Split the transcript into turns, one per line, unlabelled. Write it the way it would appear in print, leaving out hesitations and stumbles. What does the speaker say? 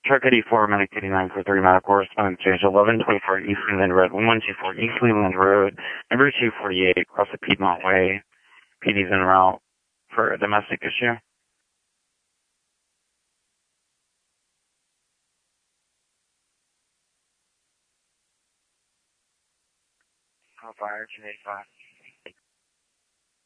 Truck ID 4, Medic 8943, medical correspondent change 1124 East Leland Road, 1124 East Leland Road, number 248, across the Piedmont Way. PD's en route for a domestic issue. Fire 285.